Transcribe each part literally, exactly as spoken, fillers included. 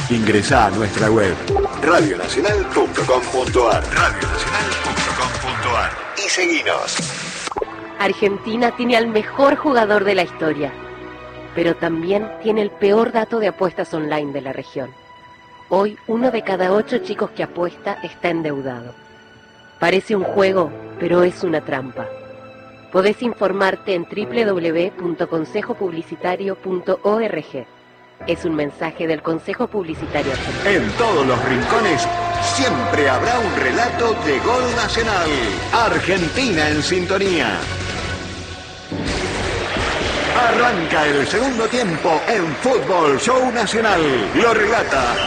Ingresá a nuestra web radio nacional punto com punto ar radio nacional punto com punto ar y seguinos. Argentina tiene al mejor jugador de la historia, pero también tiene el peor dato de apuestas online de la región. Hoy, uno de cada ocho chicos que apuesta está endeudado. Parece un juego, pero es una trampa. Podés informarte en doble u doble u doble u punto consejo publicitario punto org. Es un mensaje del Consejo Publicitario Argentino. En todos los rincones siempre habrá un relato de gol nacional. Argentina en sintonía. Arranca el segundo tiempo en Fútbol Show Nacional. Lo relata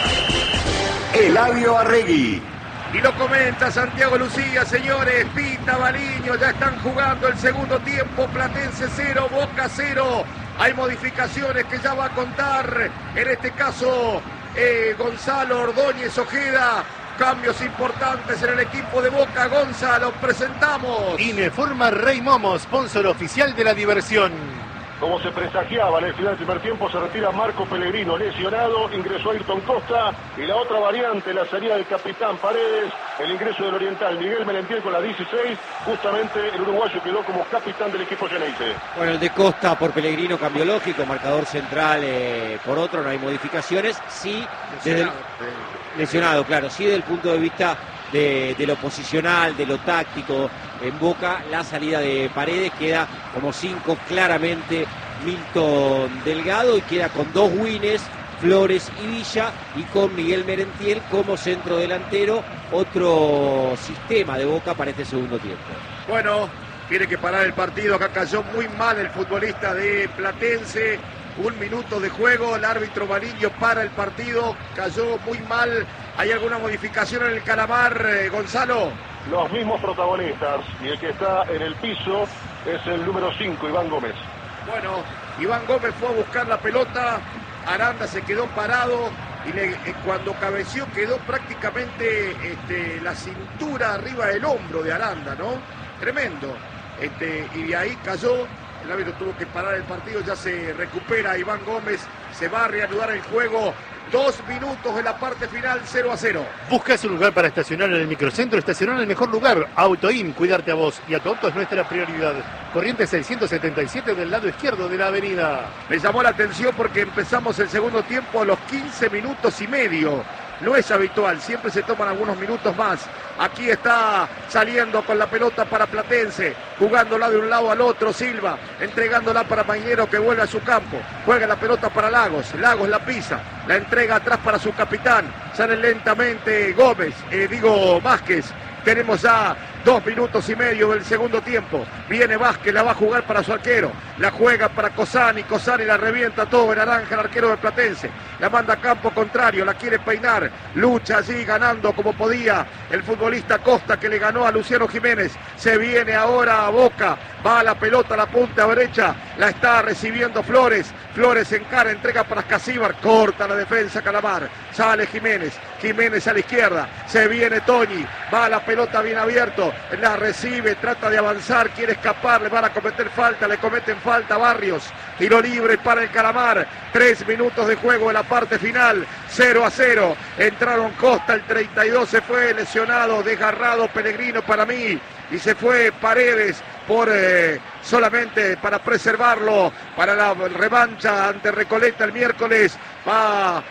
Eladio Arregui. Y lo comenta Santiago Lucía, señores. Pita Baliño, ya están jugando el segundo tiempo. Platense cero, Boca cero. Hay modificaciones que ya va a contar. En este caso, eh, Gonzalo Ordóñez Ojeda. Cambios importantes en el equipo de Boca. Gonzalo, presentamos. Ineforma Rey Momo, sponsor oficial de la diversión. Como se presagiaba en el final del primer tiempo, se retira Marco Pellegrino lesionado, ingresó Ayrton Costa y la otra variante, la salida del capitán Paredes, el ingreso del oriental Miguel Merentiel con la dieciséis, justamente el uruguayo quedó como capitán del equipo Geneise. Bueno, el de Costa por Pellegrino, cambio lógico, marcador central eh, por otro, no hay modificaciones, sí, desde el, lesionado, claro, sí desde el punto de vista de, de lo posicional, de lo táctico. En Boca la salida de Paredes queda como cinco claramente Milton Delgado y queda con dos wines, Flores y Villa, y con Miguel Merentiel como centro delantero. Otro sistema de Boca para este segundo tiempo. Bueno, tiene que parar el partido, acá cayó muy mal el futbolista de Platense. Un minuto de juego, el árbitro Baliño para el partido, cayó muy mal. ¿Hay alguna modificación en el Calamar, eh, Gonzalo? Los mismos protagonistas, y el que está en el piso es el número cinco, Iván Gómez. Bueno, Iván Gómez fue a buscar la pelota, Aranda se quedó parado y le, eh, cuando cabeció quedó prácticamente este, la cintura arriba del hombro de Aranda, ¿no? Tremendo. Este, y de ahí cayó, el árbitro tuvo que parar el partido, ya se recupera Iván Gómez, se va a reanudar el juego. Dos minutos de la parte final, cero a cero. ¿Buscas un lugar para estacionar en el microcentro? Estacionar en el mejor lugar. Autoin, cuidarte a vos y a tu auto es nuestra prioridad. Corriente seiscientos setenta y siete del lado izquierdo de la avenida. Me llamó la atención porque empezamos el segundo tiempo a los quince minutos y medio. No es habitual, siempre se toman algunos minutos más. Aquí está saliendo con la pelota para Platense, jugándola de un lado al otro, Silva, entregándola para Mainero que vuelve a su campo. Juega la pelota para Lagos, Lagos la pisa, la entrega atrás para su capitán. Sale lentamente Gómez, eh, digo Vázquez. Tenemos ya dos minutos y medio del segundo tiempo. Viene Vázquez, la va a jugar para su arquero. La juega para Cosani, Cosani la revienta todo en naranja el arquero de Platense. La manda a campo contrario, la quiere peinar. Lucha allí ganando como podía el futbolista Costa que le ganó a Luciano Jiménez. Se viene ahora a Boca. Va a la pelota a la punta derecha. La está recibiendo Flores. Flores encara, entrega para Casíbar. Corta la defensa Calamar. Sale Jiménez. Jiménez a la izquierda. Se viene Toñi. Va a la pelota bien abierto. La recibe, trata de avanzar, quiere escapar, le van a cometer falta, le cometen falta Barrios. Tiro libre para el Calamar. Tres minutos de juego en la parte final. cero a cero. Entraron Costa, el treinta y dos se fue lesionado, desgarrado Pellegrino para mí. Y se fue Paredes por eh, solamente para preservarlo para la revancha ante Recoleta el miércoles. Va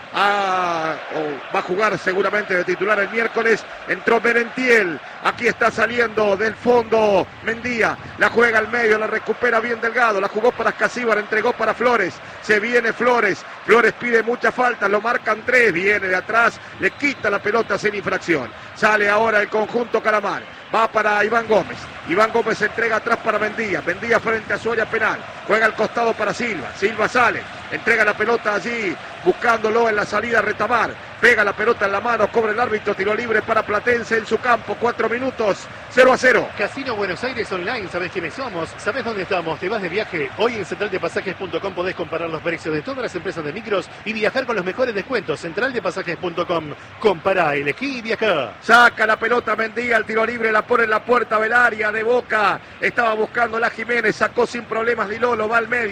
a, oh, va a jugar seguramente de titular el miércoles. Entró Merentiel. Aquí está saliendo del fondo Mendía. La juega al medio, la recupera bien Delgado. La jugó para Casíbar, entregó para Flores. Se viene Flores. Flores pide mucha falta, lo marcan tres. Viene de atrás, le quita la pelota sin infracción. Sale ahora el conjunto Calamar. Va para Iván Gómez. Iván Gómez se entrega atrás para Mendía. Mendía frente a su área penal. Juega al costado para Silva. Silva sale. Entrega la pelota allí, buscándolo en la salida Retamar. Pega la pelota en la mano, cobra el árbitro, tiro libre para Platense en su campo. Cuatro minutos, cero a cero. Casino Buenos Aires Online, ¿sabés quiénes somos? ¿Sabés dónde estamos? ¿Te vas de viaje? Hoy en central de pasajes punto com podés comparar los precios de todas las empresas de micros y viajar con los mejores descuentos. central de pasajes punto com. Compará, elegí y viajá. Saca la pelota Mendía, el tiro libre la pone en la puerta del área de Boca. Estaba buscando la Jiménez, sacó sin problemas Dilolo, va al medio.